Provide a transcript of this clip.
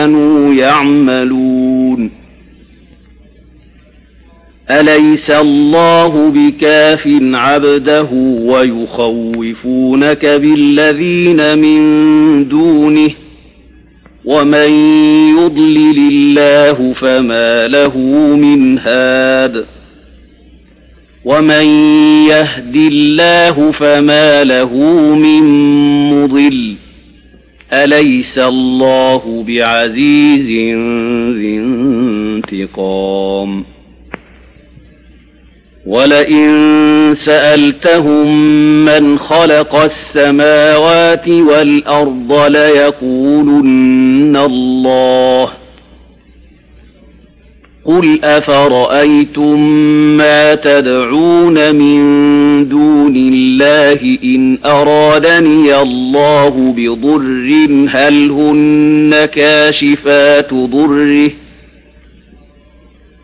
كانوا يعملون أليس الله بكاف عبده ويخوفونك بالذين من دونه ومن يضلل الله فما له من هاد ومن يهد الله فما له من مضل أليس الله بعزيز ذي انتقام ولئن سألتهم من خلق السماوات والأرض ليقولن الله قل أفرأيتم ما تدعون من دون الله إن أرادني الله بضر هل هن كاشفات ضره